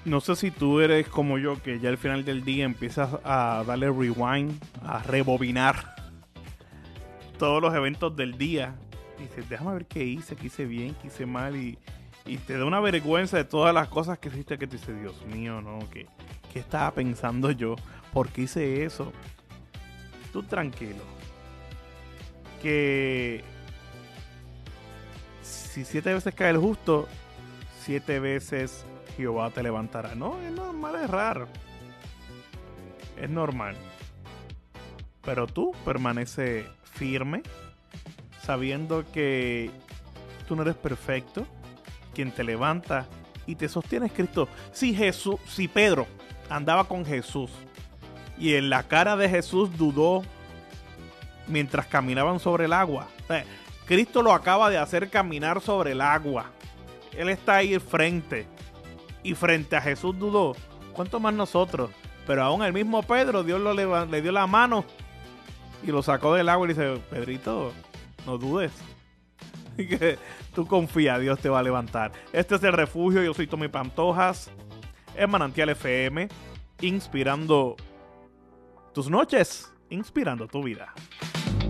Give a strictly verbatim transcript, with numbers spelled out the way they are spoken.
No sé si tú eres como yo, que ya al final del día empiezas a darle rewind, a rebobinar todos los eventos del día. Y dices, déjame ver qué hice, qué hice bien, qué hice mal. Y, y te da una vergüenza de todas las cosas que hiciste, que te dices, Dios mío, ¿no? ¿Qué, qué estaba pensando yo? ¿Por qué hice eso? Tú tranquilo. Que si siete veces cae el justo, siete veces Jehová te levantará. No, es normal errar. Es normal. Pero tú permanece firme, sabiendo que tú no eres perfecto. Quien te levanta y te sostiene es Cristo. Si Jesús, si Pedro andaba con Jesús y en la cara de Jesús dudó mientras caminaban sobre el agua. O sea, Cristo lo acaba de hacer caminar sobre el agua. Él está ahí frente. Y frente a Jesús dudó. ¿Cuánto más nosotros? Pero aún el mismo Pedro, Dios lo le, le dio la mano y lo sacó del agua y le dice, Pedrito, no dudes. Y que tú confía, Dios te va a levantar. Este es El Refugio, yo soy Tommy Pantojas. En Manantial F M, inspirando tus noches, inspirando tu vida.